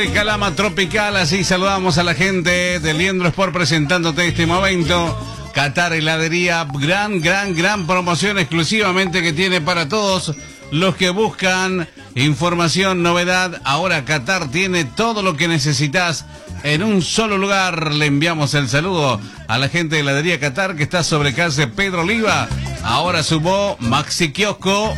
de Calama Tropical. Así saludamos a la gente de Liendro Sport presentándote este momento. Qatar Heladería, gran promoción exclusivamente que tiene para todos los que buscan información, novedad. Ahora Qatar tiene todo lo que necesitas en un solo lugar. Le enviamos el saludo a la gente de Heladería Qatar, que está sobre calle Pedro Oliva. Ahora sumó Maxi Kiosco.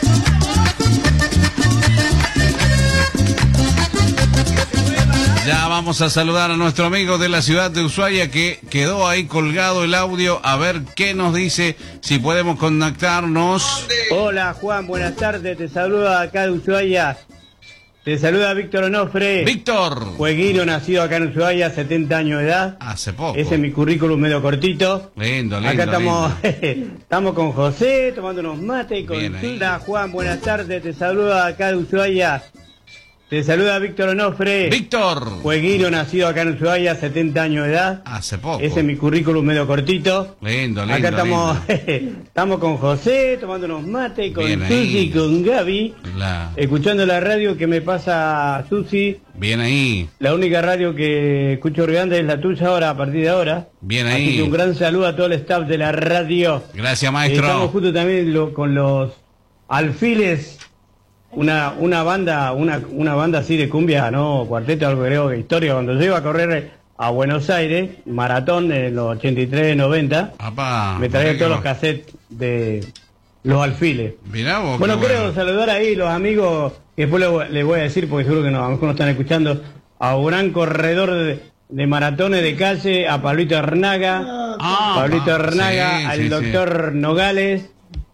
Ya vamos a saludar a nuestro amigo de la ciudad de Ushuaia, que quedó ahí colgado el audio, a ver qué nos dice, si podemos contactarnos. Hola Juan, buenas tardes, te saluda acá de Ushuaia. Te saluda Víctor Onofre. Víctor. Jueguino, nacido acá en Ushuaia, 70 años de edad. Hace poco. Ese es mi currículum medio cortito. Lindo. Acá estamos con José, tomando unos mates y con Hilda. Juan, buenas tardes, te saluda acá de Ushuaia. Te saluda Víctor Onofre. Víctor. Jueguino, nacido acá en Ushuaia, 70 años de edad. Hace poco. Ese es mi currículum medio cortito. Lindo. Acá estamos con José, tomando unos mates, con Susi y con Gaby. Escuchando la radio que me pasa Susi. Bien ahí. La única radio que escucho Río Grande es la tuya ahora, a partir de ahora. Bien ahí. Así que un gran saludo a todo el staff de la radio. Gracias, maestro. Estamos justo también con los Alfiles. Una banda así de cumbia, ¿no? Cuarteto, algo creo que historia. Cuando yo iba a correr a Buenos Aires, maratón en los 83, 90, me traía todos los cassettes de los Alfiles. Mirá vos, bueno, quiero saludar ahí los amigos, que después les voy a decir, porque seguro que no, a lo mejor no están escuchando, a un gran corredor de maratones de calle, a Pablito Hernaga, al doctor Nogales,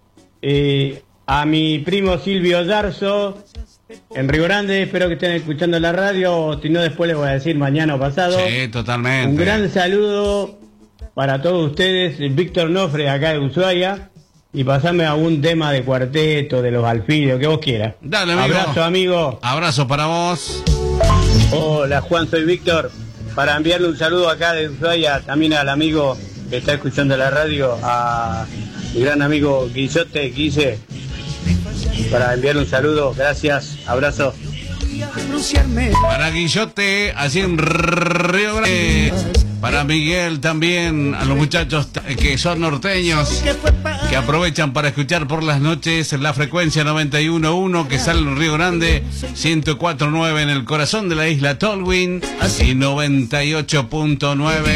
a mi primo Silvio Yarzo, en Río Grande. Espero que estén escuchando la radio, o si no después les voy a decir mañana o pasado. Sí, totalmente. Un gran saludo para todos ustedes, Víctor Onofre acá de Ushuaia, y pasame a un tema de cuarteto, de los Alfiles, lo que vos quieras. Dale, amigo. Abrazo, amigo. Abrazo para vos. Hola, Juan, soy Víctor. Para enviarle un saludo acá de Ushuaia, también al amigo que está escuchando la radio, a mi gran amigo Guille. Para enviarle un saludo, gracias, abrazo. Para Guillote, así en Río Grande. Para Miguel también, a los muchachos que son norteños, que aprovechan para escuchar por las noches la frecuencia 91.1 que sale en Río Grande, 104.9 en el corazón de la isla Tolwyn y 98.9